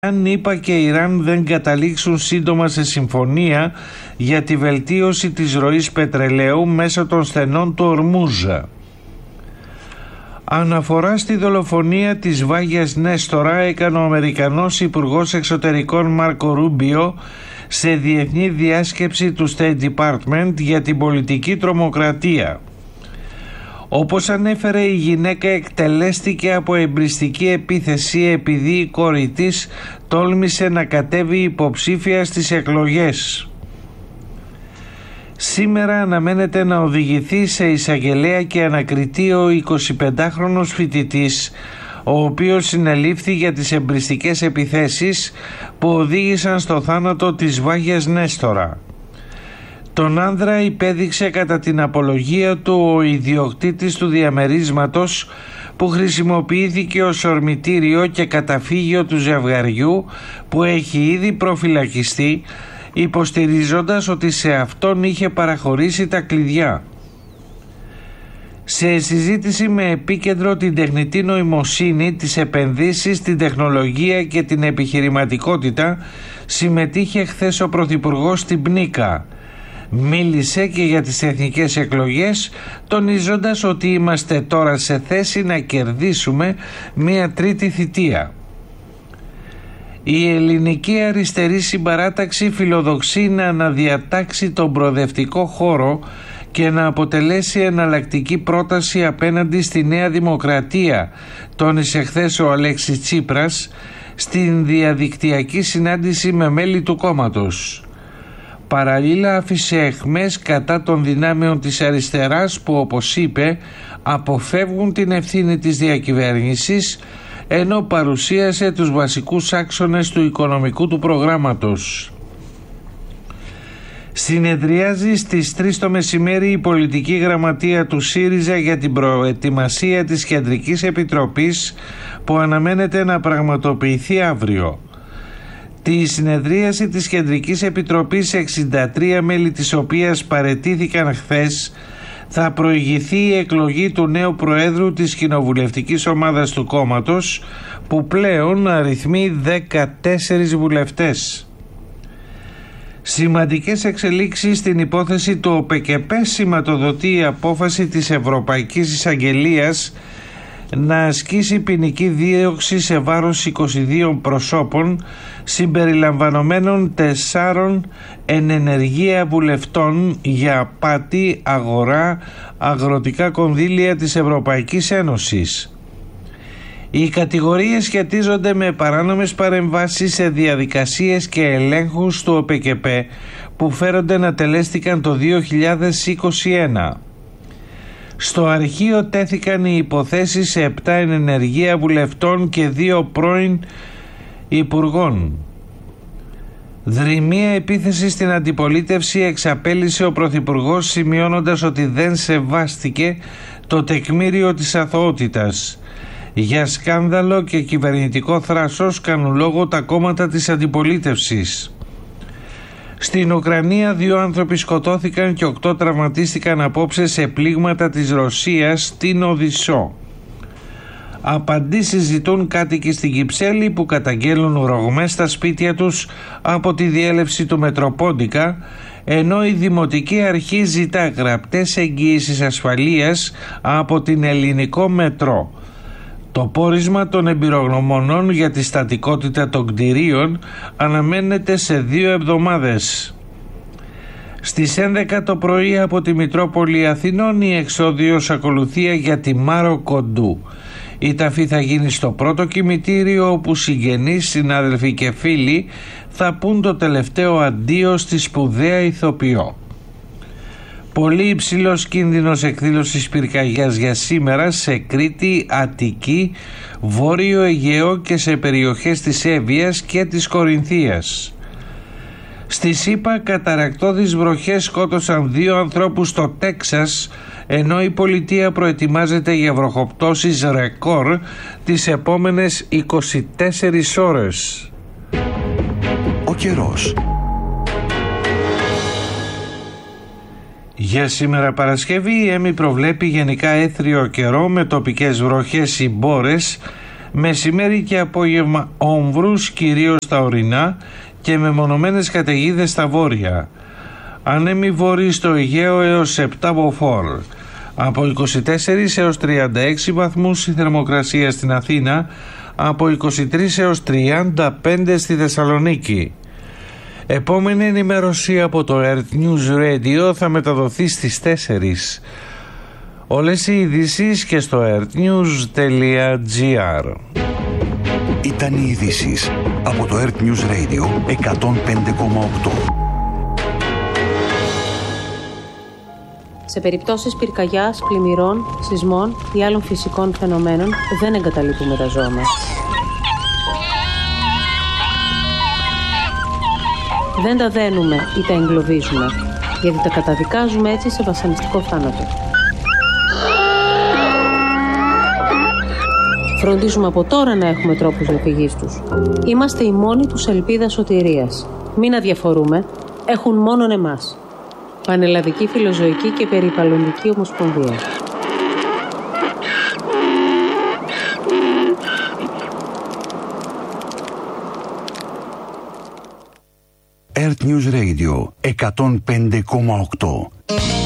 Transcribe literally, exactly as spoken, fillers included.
Αν ΗΠΑ και Ιράν δεν καταλήξουν σύντομα σε συμφωνία για τη βελτίωση της ροής πετρελαίου μέσω των στενών του Ορμούζα. Αναφορά στη δολοφονία της Βάγιας Νέστορα έκανε ο Αμερικανός Υπουργός Εξωτερικών Μάρκο Ρούμπιο σε διεθνή διάσκεψη του State Department για την πολιτική τρομοκρατία. Όπως ανέφερε, η γυναίκα εκτελέστηκε από εμπριστική επίθεση επειδή η κόρη της τόλμησε να κατέβει υποψήφια στις εκλογές. Σήμερα αναμένεται να οδηγηθεί σε εισαγγελέα και ανακριτή ο εικοσιπεντάχρονος φοιτητής, ο οποίος συνελήφθη για τις εμπριστικές επιθέσεις που οδήγησαν στο θάνατο της Βάγιας Νέστορα. Τον άνδρα υπέδειξε κατά την απολογία του ο ιδιοκτήτης του διαμερίσματος που χρησιμοποιήθηκε ως ορμητήριο και καταφύγιο του ζευγαριού, που έχει ήδη προφυλακιστεί, υποστηρίζοντας ότι σε αυτόν είχε παραχωρήσει τα κλειδιά. Σε συζήτηση με επίκεντρο την τεχνητή νοημοσύνη, τις επενδύσεις, την τεχνολογία και την επιχειρηματικότητα, συμμετείχε χθες ο Πρωθυπουργός στην Πνίκα. Μίλησε και για τις εθνικές εκλογές, τονίζοντας ότι είμαστε τώρα σε θέση να κερδίσουμε μία τρίτη θητεία. Η ελληνική αριστερή συμπαράταξη φιλοδοξεί να αναδιατάξει τον προοδευτικό χώρο και να αποτελέσει εναλλακτική πρόταση απέναντι στη Νέα Δημοκρατία, τόνισε χθες ο Αλέξης Τσίπρας στην διαδικτυακή συνάντηση με μέλη του κόμματος. Παραλλήλα άφησε αιχμές κατά των δυνάμεων της αριστεράς που, όπως είπε, αποφεύγουν την ευθύνη της διακυβέρνησης, ενώ παρουσίασε τους βασικούς άξονες του οικονομικού του προγράμματος. Συνεδριάζει στις τρεις το μεσημέρι η πολιτική γραμματεία του ΣΥΡΙΖΑ για την προετοιμασία της Κεντρικής Επιτροπής που αναμένεται να πραγματοποιηθεί αύριο. Τη συνεδρίαση της Κεντρικής Επιτροπής, εξήντα τρία μέλη της οποίας παραιτήθηκαν χθες, θα προηγηθεί η εκλογή του νέου Προέδρου της κοινοβουλευτικής ομάδας του κόμματος, που πλέον αριθμεί δεκατέσσερις βουλευτές. Σημαντικές εξελίξεις στην υπόθεση του ΟΠΕΚΕΠΕ σηματοδοτεί η απόφαση της Ευρωπαϊκής Εισαγγελίας να ασκήσει ποινική δίωξη σε βάρος είκοσι δύο προσώπων, συμπεριλαμβανομένων τεσσάρων εν ενεργεία βουλευτών, για απάτη, αγορά, αγροτικά κονδύλια της Ευρωπαϊκής Ένωσης. Οι κατηγορίες σχετίζονται με παράνομες παρεμβάσεις σε διαδικασίες και ελέγχους του ΟΠΕΚΕΠΕ που φέρονται να τελέστηκαν το δύο χιλιάδες είκοσι ένα. Στο αρχείο τέθηκαν οι υποθέσεις σε επτά εν ενεργεία βουλευτών και δύο πρώην υπουργών. Δρυμία επίθεση στην αντιπολίτευση εξαπέλυσε ο Πρωθυπουργός, σημειώνοντας ότι δεν σεβάστηκε το τεκμήριο της αθωότητας. Για σκάνδαλο και κυβερνητικό θράσος κάνουν λόγο τα κόμματα της αντιπολίτευσης. Στην Ουκρανία δύο άνθρωποι σκοτώθηκαν και οκτώ τραυματίστηκαν απόψε σε πλήγματα της Ρωσίας στην Οδυσσό. Απαντήσεις ζητούν κάτοικοι στην Κυψέλη που καταγγέλνουν ρογμές στα σπίτια τους από τη διέλευση του Μετροπόντικα, ενώ η Δημοτική Αρχή ζητά γραπτές εγγύησεις ασφαλείας από την Ελληνικό Μετρό. Το πόρισμα των εμπειρογνωμονών για τη στατικότητα των κτηρίων αναμένεται σε δύο εβδομάδες. Στις έντεκα το πρωί από τη Μητρόπολη Αθηνών η εξόδιος ακολουθία για τη Μάρο Κοντού. Η ταφή θα γίνει στο πρώτο κημητήριο, όπου συγγενείς, συνάδελφοι και φίλοι θα πούν το τελευταίο αντίο στη σπουδαία ηθοποιό. Πολύ υψηλός κίνδυνος εκδήλωσης πυρκαγιάς για σήμερα σε Κρήτη, Αττική, Βόρειο Αιγαίο και σε περιοχές της Εύβοιας και της Κορινθίας. Στη ΣΥΠΑ καταρρακτώδεις βροχές σκότωσαν δύο ανθρώπους στο Τέξας, ενώ η πολιτεία προετοιμάζεται για βροχοπτώσεις ρεκόρ τις επόμενες είκοσι τέσσερις ώρες. Ο καιρός. Για σήμερα Παρασκευή η ΕΜΗ προβλέπει γενικά έθριο καιρό με τοπικές βροχές ή μπόρες Μεσημέρι και απόγευμα όμβρους, κυρίως στα ορεινά, και μεμονωμένες καταιγίδες στα βόρεια. Ανέμοι βορρή στο Αιγαίο έως επτά μποφόρ. Από είκοσι τέσσερις έως τριάντα έξι βαθμούς η θερμοκρασία στην Αθήνα, από είκοσι τρεις έως τριάντα πέντε στη Θεσσαλονίκη. Επόμενη ενημέρωση από το Earth News Radio θα μεταδοθεί στις τέσσερις. Όλες οι ειδήσεις και στο earthnews.gr. Ήταν οι ειδήσεις από το Earth News Radio εκατόν πέντε κόμμα οκτώ. Σε περιπτώσεις πυρκαγιάς, πλημμυρών, σεισμών ή άλλων φυσικών φαινομένων δεν εγκαταλείπουμε τα ζώα μας. Δεν τα δένουμε ή τα εγκλωβίζουμε, γιατί τα καταδικάζουμε έτσι σε βασανιστικό θάνατο. Φροντίζουμε από τώρα να έχουμε τρόπους διαφυγής τους. Είμαστε οι μόνοι τους ελπίδα σωτηρίας. Μην αδιαφορούμε, έχουν μόνον εμάς. Πανελλαδική Φιλοζωική και Περιβαλλοντική Ομοσπονδία. Earth News Radio εκατόν πέντε κόμμα οκτώ.